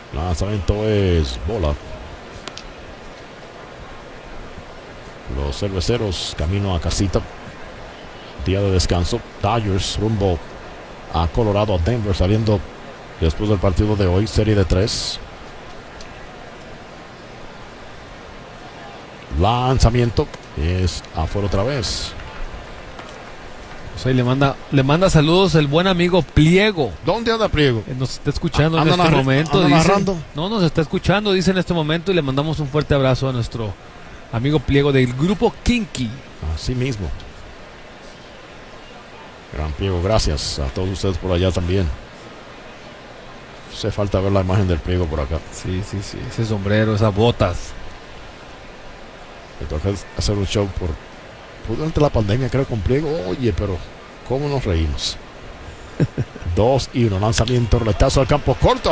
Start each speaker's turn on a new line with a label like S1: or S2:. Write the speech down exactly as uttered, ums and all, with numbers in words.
S1: Lanzamiento es bola. Los cerveceros camino a casita. Día de descanso. Dodgers rumbo a Colorado, a Denver, saliendo después del partido de hoy. Serie de tres. Lanzamiento es afuera otra vez.
S2: O sea, y le manda, le manda saludos el buen amigo Pliego.
S1: ¿Dónde anda Pliego?
S2: Eh, Nos está escuchando
S1: Ah,
S2: en
S1: anda
S2: este
S1: narra-
S2: momento.
S1: anda
S2: Dice,
S1: narrando.
S2: no, nos está escuchando, dice en este momento, y le mandamos un fuerte abrazo a nuestro amigo Pliego del grupo Kinky.
S1: Así mismo. Gran Pliego, gracias a todos ustedes por allá también. Hace falta ver la imagen del Pliego por acá.
S2: Sí, sí, sí, ese sombrero, esas botas.
S1: Me toca hacer un show por, por durante la pandemia, creo, con Pliego. Oye, pero cómo nos reímos. Dos y uno. Lanzamiento, roletazo al campo corto.